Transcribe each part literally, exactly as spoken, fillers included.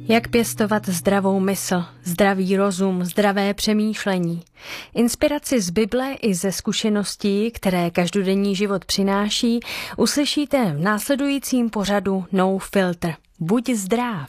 Jak pěstovat zdravou mysl, zdravý rozum, zdravé přemýšlení. Inspiraci z Bible i ze zkušeností, které každodenní život přináší, uslyšíte v následujícím pořadu No Filter. Buď zdrav.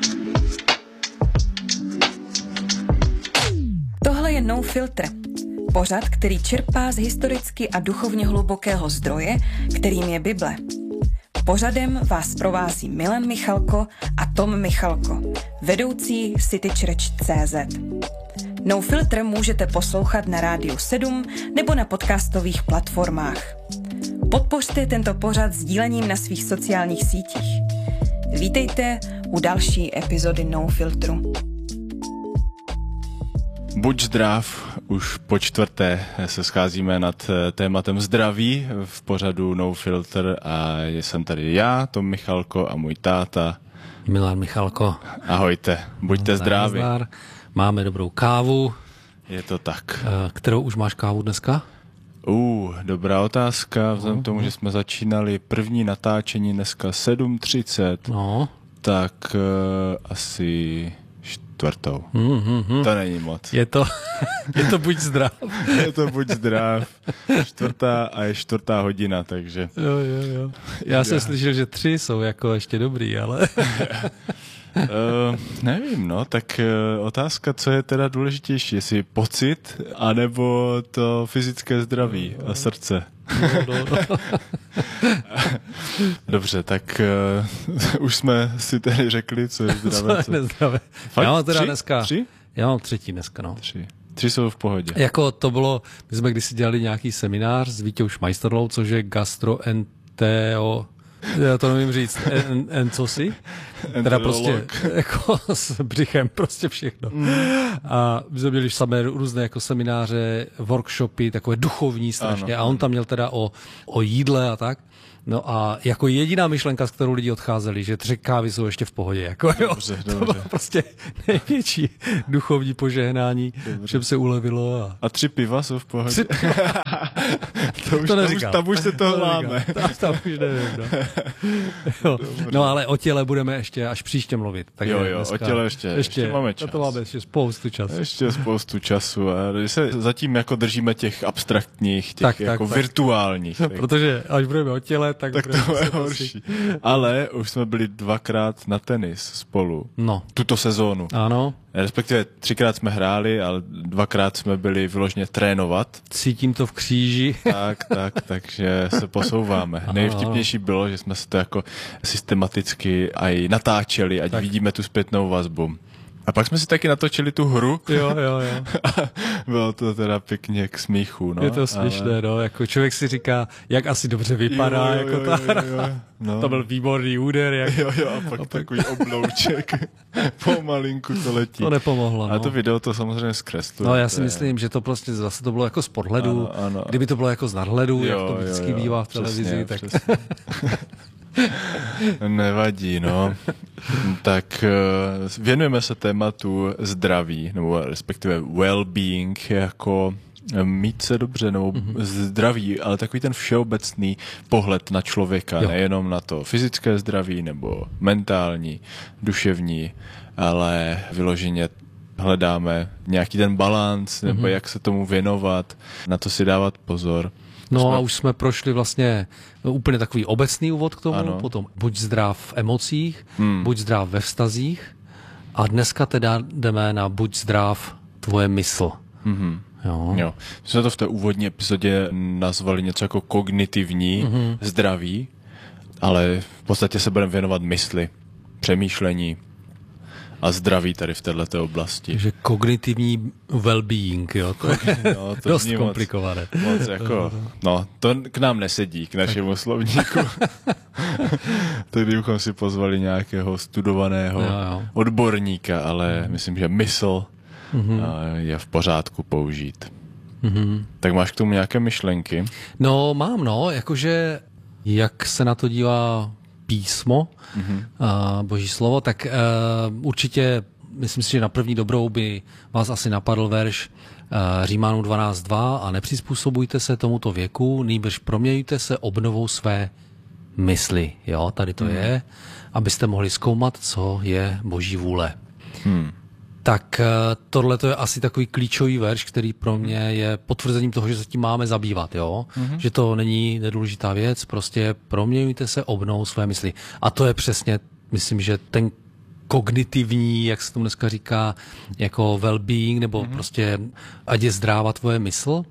Tohle je No Filter. Pořad, který čerpá z historicky a duchovně hlubokého zdroje, kterým je Bible. Pořadem vás provází Milan Michalko a Tom Michalko, vedoucí City Church tečka cé zet. No Filter můžete poslouchat na Rádiu sedm nebo na podcastových platformách. Podpořte tento pořad sdílením na svých sociálních sítích. Vítejte u další epizody No Filtru. Buď zdrav, už po čtvrté se scházíme nad tématem zdraví v pořadu No Filter a jsem tady já, Tom Michalko a můj táta. Milan Michalko. Ahojte, buďte no, zdraví. Nazdar. Máme dobrou kávu. Je to tak. Kterou už máš kávu dneska? Uh, dobrá otázka, vzhledem k tomu, že jsme začínali první natáčení dneska sedm třicet, no. tak uh, asi... čtvrtou. Mm-hmm. To není moc. Je to, je to buď zdrav. Je to buď zdrav. Čtvrtá a je čtvrtá hodina, takže... Jo, jo, jo. Já jsem slyšel, že tři jsou jako ještě dobrý, ale... uh, nevím, no, tak uh, otázka, co je teda důležitější, jestli pocit, anebo to fyzické zdraví a srdce. No, no, no. Dobře, tak uh, už jsme si tedy řekli, co je zdravé. Co je nezdravé. Fakt? Já mám teda tři? dneska... Tři? Já mám třetí dneska, no. Tři. Tři jsou v pohodě. Jako to bylo, my jsme kdysi dělali nějaký seminář s Vítěou Šmajsterlou, což je gastroenteo... Já to nevím říct, en, en co si? Teda prostě jako s břichem, prostě všechno. Mm. A my jsme měli samé různé jako semináře, workshopy, takové duchovní strašně. Ano, a on tam měl teda o, o jídle a tak. No a jako jediná myšlenka, s kterou lidi odcházeli, že tři kávy jsou ještě v pohodě. Jako, jo, dobře, to dobře. bylo prostě největší duchovní požehnání, všem se ulevilo. A, a tři piva jsou v pohodě? Tři... to už, to tam, už, tam už se to hláme. Tam, tam už nevím, no. Jo. No ale o těle budeme ještě až příště mluvit. Takže jo, jo, dneska, o těle ještě, ještě, ještě máme čas. To máme ještě spoustu času. Ještě spoustu času a se zatím jako držíme těch abstraktních, těch tak, jako tak, virtuálních. Tak. Protože až budeme o těle, tak, tak to je horší. Ale už jsme byli dvakrát na tenis spolu. No. Tuto sezónu. Ano. Respektive třikrát jsme hráli, ale dvakrát jsme byli vyloženě trénovat. Cítím to v kříži. Tak, tak, takže se posouváme. Ano, nejvtipnější ano. bylo, že jsme se to jako systematicky aj natáčeli, ať tak. vidíme tu zpětnou vazbu. A pak jsme si taky natočili tu hru. Jo, jo, jo. A bylo to teda pěkně k smíchu, no. Je to směšné, ale... no. Jako člověk si říká, jak asi dobře vypadá, jo, jo, jako ta hra. Jo, jo, no. To byl výborný úder. Jak... Jo, jo, a pak a takový pak... oblouček. Pomalinku to letí. To nepomohlo, no. A to video to samozřejmě zkresluje. No já si myslím, že to prostě zase to bylo jako z podhledu. Ano, ano. Kdyby to bylo jako z nadhledu, jo, jak to vždycky jo, jo. bývá v televizi, přesně, tak... Přesně. Nevadí, no. Tak uh, věnujeme se tématu zdraví, nebo respektive well-being, jako mít se dobře, nebo mm-hmm. zdraví, ale takový ten všeobecný pohled na člověka, jo. nejenom na to fyzické zdraví, nebo mentální, duševní, ale vyloženě hledáme nějaký ten balanc, nebo mm-hmm. jak se tomu věnovat, na to si dávat pozor. No jsme... a už jsme prošli vlastně úplně takový obecný úvod k tomu, ano. Potom buď zdrav v emocích, hmm. buď zdrav ve vztazích a dneska teda jdeme na buď zdrav tvoje mysl. Mm-hmm. Jo. Jo. My jsme to v té úvodní epizodě nazvali něco jako kognitivní mm-hmm. zdraví, ale v podstatě se budeme věnovat mysli, přemýšlení a zdraví tady v této oblasti. Takže kognitivní well-being, jo, to je no, to dost komplikované. Moc, moc jako, no, to k nám nesedí, k našemu slovníku. To kdybychom si pozvali nějakého studovaného jo, jo. odborníka, ale myslím, že mysl mm-hmm. je v pořádku použít. Mm-hmm. Tak máš k tomu nějaké myšlenky? No, mám, no, jakože jak se na to dívá písmo, mm-hmm. uh, boží slovo, tak uh, určitě, myslím si, že na první dobrou by vás asi napadl verš uh, Římanů dvanáct dva a nepřizpůsobujte se tomuto věku, nýbrž proměňujte se obnovou své mysli. Jo, tady to mm. je. abyste mohli zkoumat, co je Boží vůle. Hmm. Tak tohle to je asi takový klíčový verš, který pro mě je potvrzením toho, že se tím máme zabývat, jo? Mm-hmm. Že to není nedůležitá věc, prostě proměňujte se, obnou své mysli. A to je přesně, myslím, že ten kognitivní, jak se tomu dneska říká, jako well-being, nebo mm-hmm. prostě ať je zdráva tvoje mysl.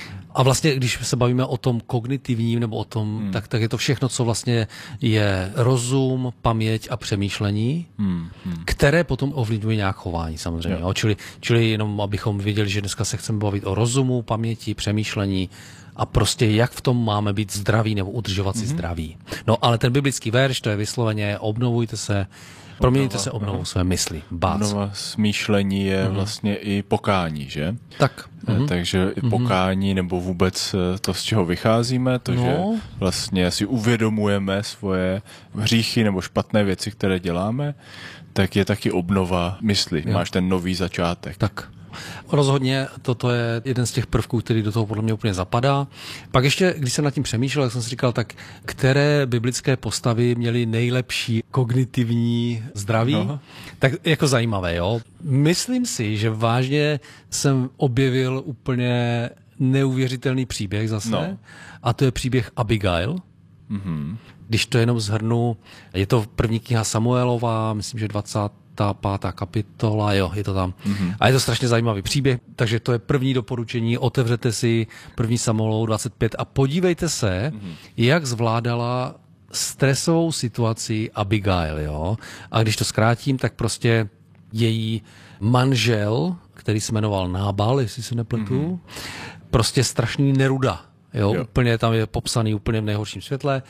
A vlastně, když se bavíme o tom kognitivním, nebo o tom, hmm. tak, tak je to všechno, co vlastně je rozum, paměť a přemýšlení, hmm. Hmm. které potom ovlivňují nějak chování samozřejmě. Jo. Čili, čili jenom, abychom věděli, že dneska se chceme bavit o rozumu, paměti, přemýšlení a prostě jak v tom máme být zdraví nebo udržovat si hmm. zdraví. No ale ten biblický verš, to je vysloveně obnovujte se, proměňujte se obnovou své mysli. Bác. Obnova smýšlení je mm. vlastně i pokání, že? Tak. Mm. Takže i pokání, nebo vůbec to, z čeho vycházíme, to, no. že vlastně si uvědomujeme svoje hříchy nebo špatné věci, které děláme, tak je taky obnova mysli. Jo. Máš ten nový začátek. Tak. Rozhodně toto je jeden z těch prvků, který do toho podle mě úplně zapadá. Pak ještě, když jsem nad tím přemýšlel, jak jsem si říkal, tak které biblické postavy měly nejlepší kognitivní zdraví? Aha. Tak jako zajímavé, jo. Myslím si, že vážně jsem objevil úplně neuvěřitelný příběh zase. No. A to je příběh Abigail. Mhm. Když to jenom zhrnu, je to první kniha Samuelova, myslím, že dvacátá pátá kapitola, jo, je to tam. Mm-hmm. A je to strašně zajímavý příběh, takže to je první doporučení, otevřete si první Samuelovu dvacet pět a podívejte se, mm-hmm. jak zvládala stresovou situaci Abigail, jo. A když to zkrátím, tak prostě její manžel, který se jmenoval Nábal, jestli se nepletu, mm-hmm. prostě strašný neruda, jo, jo. Úplně tam je popsaný úplně v nejhorším světle.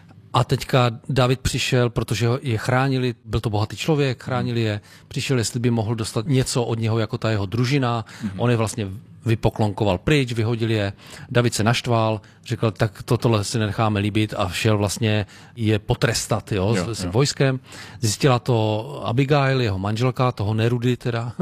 A teďka David přišel, protože je chránili, byl to bohatý člověk, chránili je, přišel, jestli by mohl dostat něco od něho jako ta jeho družina, mm-hmm. on je vlastně vypoklonkoval pryč, vyhodil je, David se naštval, řekl, tak to, tohle si necháme líbit a šel vlastně je potrestat, jo, jo, s, s jo. vojskem. Zjistila to Abigail, jeho manželka, toho Nerudy teda,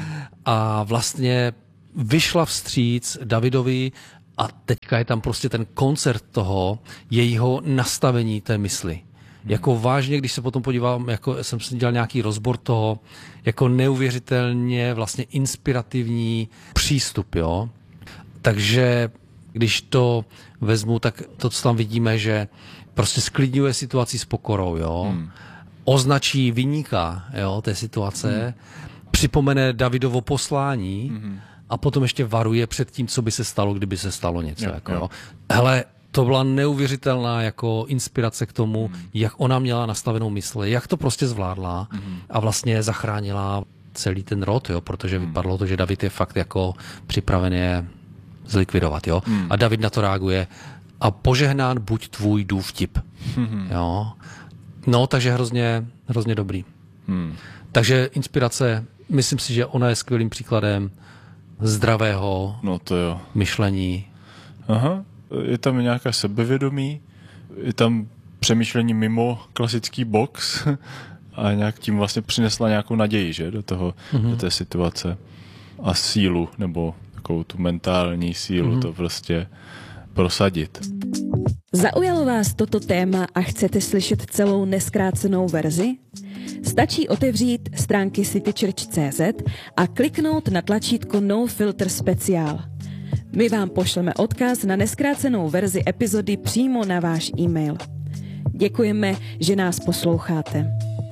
a vlastně vyšla vstříc Davidovi. A teďka je tam prostě ten koncert toho, jejího nastavení té mysli. Hmm. Jako vážně, když se potom podívám, jako jsem si dělal nějaký rozbor toho, jako neuvěřitelně vlastně inspirativní přístup, jo. Takže když to vezmu, tak to, co tam vidíme, že prostě sklidňuje situaci s pokorou, jo. Hmm. Označí viníka, jo, té situace, hmm. připomene Davidovo poslání, hmm. a potom ještě varuje před tím, co by se stalo, kdyby se stalo něco. Jo, jako, jo. Hele, to byla neuvěřitelná jako inspirace k tomu, mm. jak ona měla nastavenou mysl, jak to prostě zvládla mm. a vlastně zachránila celý ten rod, jo, protože mm. vypadlo to, že David je fakt jako připraven je zlikvidovat. Jo. Mm. A David na to reaguje a požehnán buď tvůj důvtip. Mm. Jo. No, takže hrozně, hrozně dobrý. Mm. Takže inspirace, myslím si, že ona je skvělým příkladem zdravého no to jo. myšlení. Aha, je tam nějaká sebevědomí, je tam přemýšlení mimo klasický box a nějak tím vlastně přinesla nějakou naději, že, do toho, mm-hmm. do té situace a sílu, nebo takovou tu mentální sílu mm-hmm. to prostě prosadit. Zaujalo vás toto téma a chcete slyšet celou nezkrácenou verzi? Stačí otevřít stránky citychurch tečka cé zet a kliknout na tlačítko No Filter Speciál. My vám pošleme odkaz na nezkrácenou verzi epizody přímo na váš e-mail. Děkujeme, že nás posloucháte.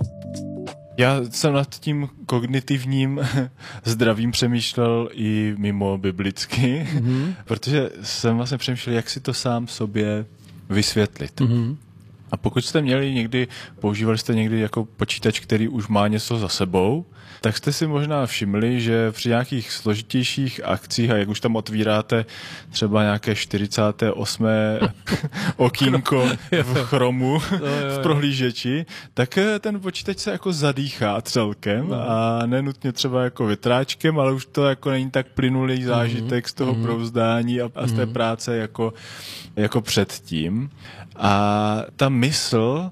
Já jsem nad tím kognitivním zdravím přemýšlel i mimo biblicky, mm-hmm. protože jsem vlastně přemýšlel, jak si to sám sobě vysvětlit. Mm-hmm. A pokud jste měli někdy, používali jste někdy jako počítač, který už má něco za sebou, tak jste si možná všimli, že při nějakých složitějších akcích, a jak už tam otvíráte třeba nějaké čtyřicáté osmé okýnko v Chromu, v prohlížeči, tak ten počítač se jako zadýchá celkem a nenutně třeba jako větráčkem, ale už to jako není tak plynulý zážitek z toho prouzdání a, a z té práce jako, jako předtím. A ta mysl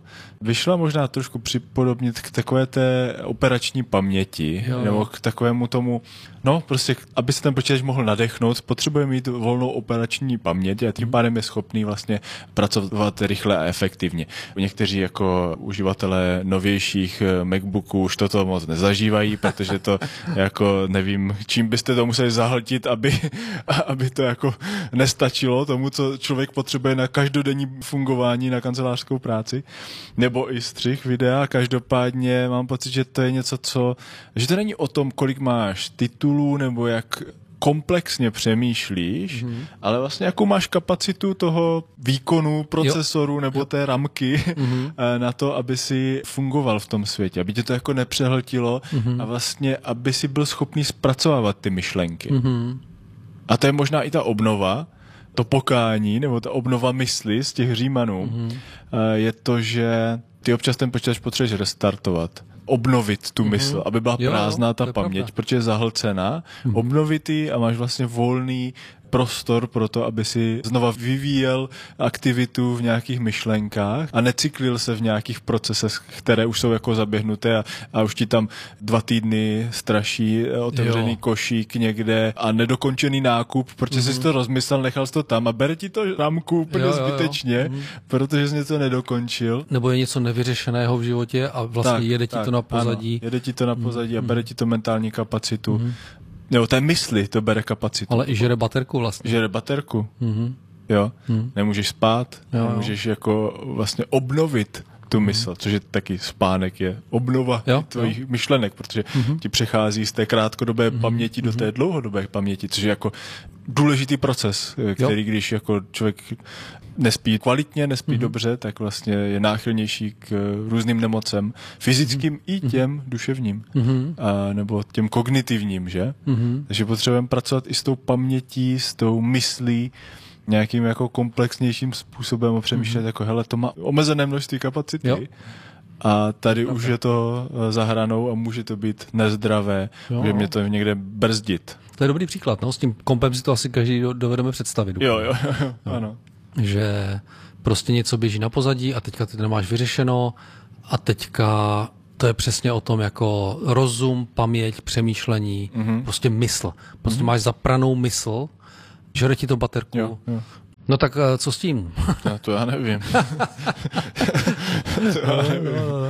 vyšla možná trošku připodobnit k takové té operační paměti, jo. nebo k takovému tomu, no prostě, aby se ten počítač mohl nadechnout, potřebuje mít volnou operační paměť a tím pádem je schopný vlastně pracovat rychle a efektivně. Někteří jako uživatelé novějších MacBooků už toto moc nezažívají, protože to jako nevím, čím byste to museli zahltit, aby, aby to jako nestačilo tomu, co člověk potřebuje na každodenní fungování, na kancelářskou práci, nebo i střih videa. Každopádně mám pocit, že to je něco, co, že to není o tom, kolik máš titulů, nebo jak komplexně přemýšlíš, mm-hmm. ale vlastně jakou máš kapacitu toho výkonu procesoru jo. nebo jo. té ramky mm-hmm. na to, aby si fungoval v tom světě, aby tě to jako nepřehltilo mm-hmm. a vlastně, aby si byl schopný zpracovávat ty myšlenky. Mm-hmm. A to je možná i ta obnova, to pokání, nebo ta obnova mysli z těch Římanů, mm-hmm. je to, že ty občas ten počítač potřebuješ restartovat, obnovit tu mysl, mm-hmm. aby byla jo, prázdná ta paměť, pravda. Protože je zahlcená, mm-hmm. obnovit ji a máš vlastně volný prostor pro to, aby si znova vyvíjel aktivitu v nějakých myšlenkách a necyklil se v nějakých procesech, které už jsou jako zaběhnuté a, a už ti tam dva týdny straší otevřený jo. košík někde a nedokončený nákup, protože mm-hmm. jsi to rozmyslel, nechal jsi to tam a bere ti to rámku úplně jo, jo, zbytečně, jo. Mm-hmm. protože jsi něco nedokončil. Nebo je něco nevyřešeného v životě a vlastně tak, jede ti tak, to na pozadí. Ano, jede ti to na pozadí mm-hmm. a bere ti to mentální kapacitu. Mm-hmm. Jo, té mysli to bere kapacitu. Ale i žere baterku vlastně. Žere baterku. Mm-hmm. Jo, mm-hmm. nemůžeš spát, jo, nemůžeš jo. jako vlastně obnovit tu mysl, mm-hmm. což je taky spánek, je obnova jo, tvojich jo. myšlenek, protože mm-hmm. ti přechází z té krátkodobé mm-hmm. paměti do té dlouhodobé paměti, což je jako důležitý proces, který jo. když jako člověk nespí kvalitně, nespí mm-hmm. dobře, tak vlastně je náchylnější k různým nemocem, fyzickým mm-hmm. i těm duševním, mm-hmm. a, nebo těm kognitivním, že? Mm-hmm. Takže potřebujeme pracovat i s tou pamětí, s tou myslí, nějakým jako komplexnějším způsobem a přemýšlet mm-hmm. jako, hele, to má omezené množství kapacity jo. a tady okay. už je to za hranou a může to být nezdravé, jo. že mě to někde brzdit. To je dobrý příklad, no, s tím kompem si to asi každý dovedeme představit. Jo, jo, jo, jo, ano. Že prostě něco běží na pozadí a teďka ty to nemáš vyřešeno a teďka to je přesně o tom jako rozum, paměť, přemýšlení, mm-hmm. prostě mysl. Prostě mm-hmm. máš zapranou mysl, žere ti to baterku. Jo, jo. No tak co s tím? No, to já nevím. to já nevím. No, no, no.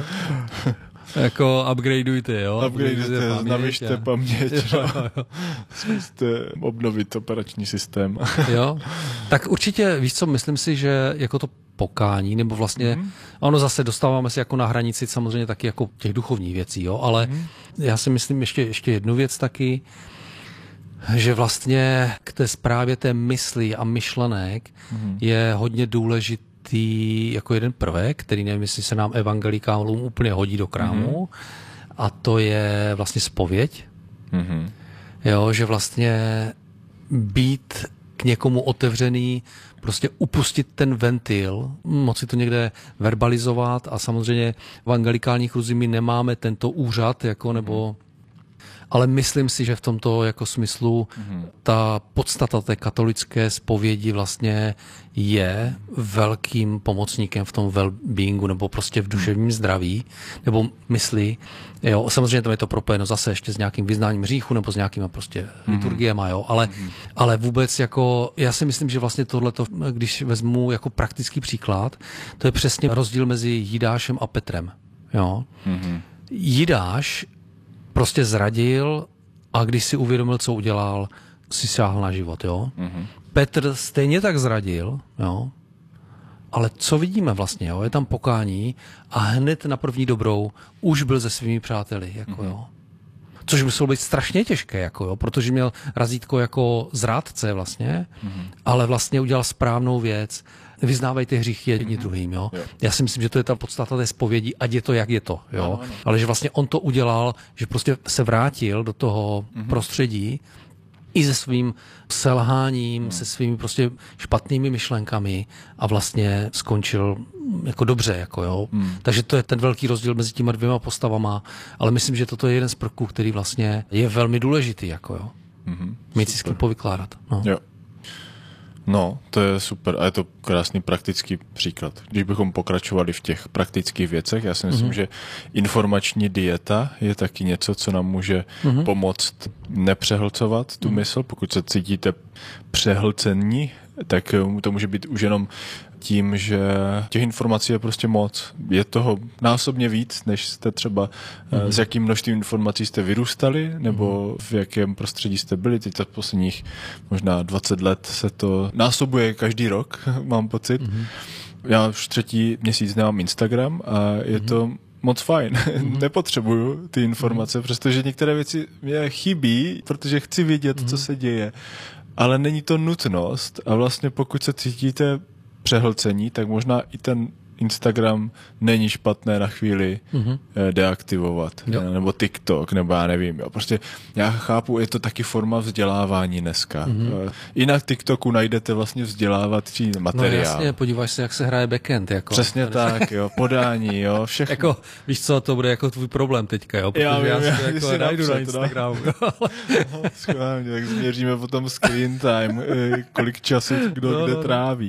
Jako upgradeujte, jo? Upgradeujte, navyšte paměť. Jo, jo. Zkuste obnovit operační systém. Jo, tak určitě, víš co, myslím si, že jako to pokání, nebo vlastně, mm. ono zase dostáváme se jako na hranici samozřejmě taky jako těch duchovních věcí, jo, ale mm. já si myslím ještě, ještě jednu věc taky, že vlastně k té správě té mysli a myšlenek mm. je hodně důležitý jako jeden prvek, který nevím, jestli se nám evangelikálům úplně hodí do krámu, mm. a to je vlastně zpověď. Mm. Jo, že vlastně být k někomu otevřený, prostě upustit ten ventil, moci to někde verbalizovat a samozřejmě v evangelikálních kruzích my nemáme tento úřad, jako nebo ale myslím si, že v tomto jako smyslu mm-hmm. ta podstata té katolické zpovědi vlastně je velkým pomocníkem v tom well-beingu nebo prostě v duševním zdraví nebo mysli. Jo, samozřejmě tam je to propojeno zase ještě s nějakým vyznáním hříchu nebo s nějakýma prostě mm-hmm. liturgiema, jo, ale, mm-hmm. ale vůbec jako, já si myslím, že vlastně tohleto, když vezmu jako praktický příklad, to je přesně rozdíl mezi Jidášem a Petrem. Jo. Mm-hmm. Jidáš prostě zradil a když si uvědomil, co udělal, si sáhl na život, jo. Mm-hmm. Petr stejně tak zradil, jo. Ale co vidíme vlastně, jo, je tam pokání a hned na první dobrou už byl se svými přáteli, jako mm-hmm. jo. Což muselo být strašně těžké, jako jo, protože měl razítko jako zrádce vlastně, mm-hmm. ale vlastně udělal správnou věc. Vyznávají ty hříchy jedni mm-hmm. druhým, jo? jo. Já si myslím, že to je ta podstata té zpovědi, ať je to, jak je to, jo. Ano, ano. Ale že vlastně on to udělal, že prostě se vrátil do toho mm-hmm. prostředí i se svým selháním, mm. se svými prostě špatnými myšlenkami a vlastně skončil jako dobře, jako jo. Mm. Takže to je ten velký rozdíl mezi těma dvěma postavama, ale myslím, že toto je jeden z prvků, který vlastně je velmi důležitý, jako jo. Mm-hmm. Mít si s kým povykládat. No. Jo. No, to je super a je to krásný praktický příklad. Když bychom pokračovali v těch praktických věcech, já si myslím, mm-hmm. že informační dieta je taky něco, co nám může mm-hmm. pomoct nepřehlcovat tu mm-hmm. mysl. Pokud se cítíte přehlcení, tak to může být už jenom tím, že těch informací je prostě moc. Je toho násobně víc, než jste třeba, mm-hmm. s jakým množstvím informací jste vyrůstali, nebo v jakém prostředí jste byli. Teď za posledních možná dvacet let se to násobuje každý rok, mám pocit. Mm-hmm. Já už třetí měsíc nemám Instagram a je mm-hmm. to moc fajn. Mm-hmm. Nepotřebuju ty informace, mm-hmm. přestože některé věci mě chybí, protože chci vědět, mm-hmm. co se děje. Ale není to nutnost a vlastně pokud se cítíte přehlcení, tak možná i ten Instagram není špatné na chvíli mm-hmm. deaktivovat. Jo. Nebo TikTok, nebo já nevím. Jo. Prostě já chápu, je to taky forma vzdělávání dneska. Mm-hmm. I na TikToku najdete vlastně vzdělávací materiál. No jasně, podíváš se, jak se hraje backend. Jako. Přesně tak, jo. Podání, jo. Všechno. Jako, víš co, to bude jako tvůj problém teďka, jo. Protože já, já, já, já jako najdu na Instagramu. Schválně, tak změříme potom screen time, kolik času kdo no, kde tráví.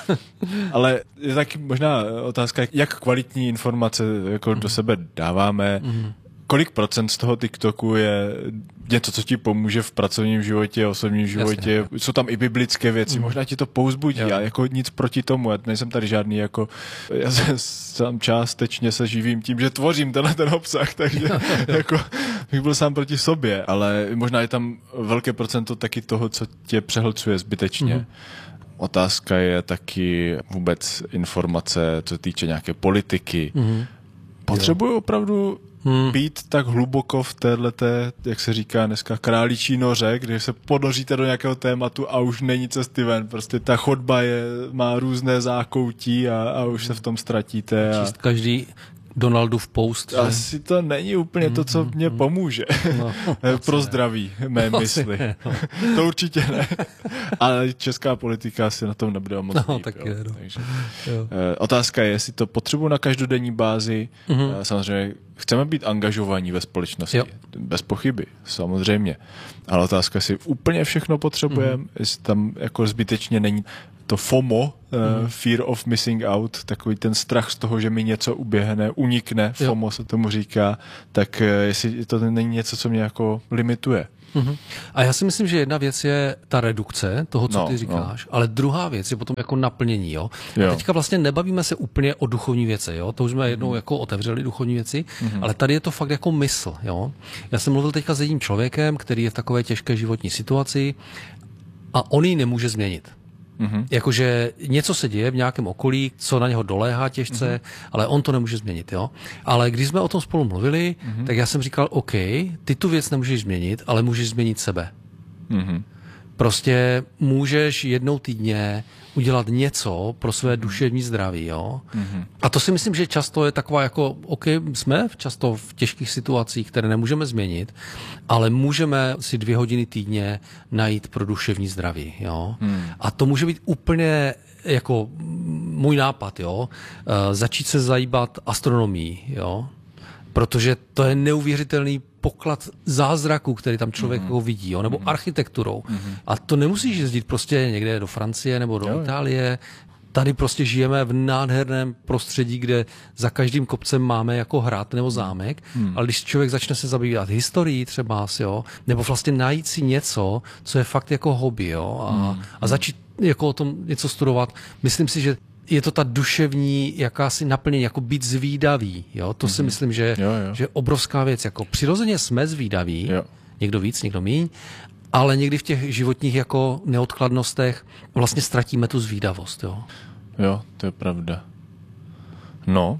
Ale je taky možná otázka, jak kvalitní informace jako mm. do sebe dáváme, mm. kolik procent z toho TikToku je něco, co ti pomůže v pracovním životě, osobním životě. Jasně. Jsou tam i biblické věci, mm. možná ti to povzbudí. Já jako nic proti tomu, já nejsem tady žádný jako, já se sám částečně se živím tím, že tvořím tenhle ten obsah, takže jako bych byl sám proti sobě, ale možná je tam velké procento taky toho, co tě přehlcuje zbytečně. Mm. Otázka je taky vůbec informace, co týče nějaké politiky. Mm-hmm. Potřebuji opravdu mm. být tak hluboko v téhleté, jak se říká dneska, králičí noře, kde se ponoříte do nějakého tématu a už není cesty ven. Prostě ta chodba je, má různé zákoutí a, a už se v tom ztratíte. A... Číst každý Donaldův post. Asi to není úplně to, co mě pomůže. No, pro zdraví mé mysli. Ne, no. To určitě ne. Ale česká politika si na tom nebude moc no, líp. Tak je, no. Takže, jo. Otázka je, jestli to potřebuji na každodenní bázi. Mm-hmm. Samozřejmě chceme být angažovaní ve společnosti. Jo. Bez pochyby, samozřejmě. Ale otázka, jestli úplně všechno potřebujeme, mm-hmm. jestli tam jako zbytečně není to FOMO, uh, Fear of Missing Out, takový ten strach z toho, že mi něco uběhne, unikne, FOMO jo. se tomu říká, tak uh, jestli to není něco, co mě jako limituje. Uh-huh. A já si myslím, že jedna věc je ta redukce toho, co no, ty říkáš, no. ale druhá věc je potom jako naplnění. Jo? Jo. A teďka vlastně nebavíme se úplně o duchovní věci, jo? To už jsme jednou uh-huh. jako otevřeli duchovní věci, uh-huh. ale tady je to fakt jako mysl. Jo? Já jsem mluvil teďka s jedním člověkem, který je v takové těžké životní situaci a on ji nemůže změnit. Mm-hmm. Jakože něco se děje v nějakém okolí, co na něho doléhá těžce, mm-hmm. ale on to nemůže změnit, jo. Ale když jsme o tom spolu mluvili, mm-hmm. tak já jsem říkal, OK, ty tu věc nemůžeš změnit, ale můžeš změnit sebe. Mm-hmm. Prostě můžeš jednou týdně udělat něco pro své duševní zdraví, jo. Mm-hmm. A to si myslím, že často je taková jako, OK, jsme často v těžkých situacích, které nemůžeme změnit, ale můžeme si dvě hodiny týdně najít pro duševní zdraví, jo. Mm. A to může být úplně jako můj nápad, jo. Začít se zajímat astronomií, jo. Protože to je neuvěřitelný poklad zázraků, který tam člověk mm-hmm. vidí, jo? Nebo mm-hmm. architekturou. Mm-hmm. A to nemusíš jezdit prostě někde do Francie nebo do jo, Itálie. Tady prostě žijeme v nádherném prostředí, kde za každým kopcem máme jako hrad nebo zámek, mm. ale když člověk začne se zabývat historií třeba, jo? Nebo vlastně najít si něco, co je fakt jako hobby, jo? A, mm. a začít jako o tom něco studovat, myslím si, že je to ta duševní jakási naplnění, jako být zvídavý, jo? To mm-hmm. si myslím, že, jo, jo. že je obrovská věc. Jako přirozeně jsme zvídaví, jo. někdo víc, někdo míň, ale někdy v těch životních jako neodkladnostech vlastně ztratíme tu zvídavost, jo? Jo, to je pravda. No,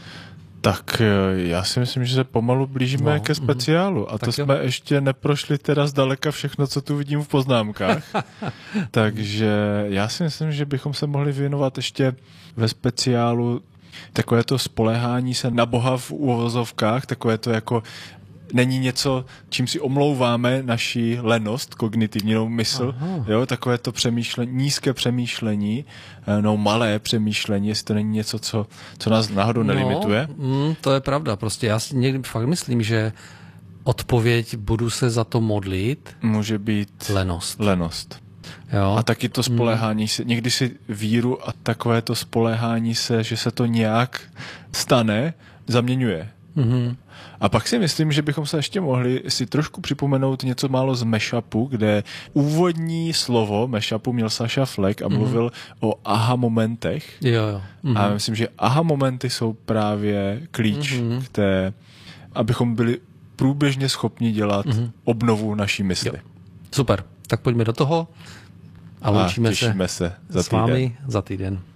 tak já si myslím, že se pomalu blížíme no, ke speciálu. A to jo. jsme ještě neprošli teda zdaleka všechno, co tu vidím v poznámkách. Takže já si myslím, že bychom se mohli věnovat ještě ve speciálu takové to spoléhání se na Boha v uvozovkách, takové to jako není něco, čím si omlouváme naši lenost, kognitivní mysl, Aha. jo, takové to přemýšlení, nízké přemýšlení, no malé přemýšlení, jestli to není něco, co, co nás náhodou no, nelimituje. Mm, to je pravda, prostě já si někdy fakt myslím, že odpověď budu se za to modlit může být lenost. lenost. Jo. A taky to spoléhání se, někdy si víru a takové to spoléhání se, že se to nějak stane, zaměňuje. Mm-hmm. A pak si myslím, že bychom se ještě mohli si trošku připomenout něco málo z mashupu, kde úvodní slovo mashupu měl Saša Fleck a mluvil mm-hmm. o aha momentech. Jo, jo. Mm-hmm. A myslím, že aha momenty jsou právě klíč mm-hmm. k té, abychom byli průběžně schopni dělat mm-hmm. obnovu naší mysli. Jo. Super, tak pojďme do toho a loučíme se, se za s vámi za týden.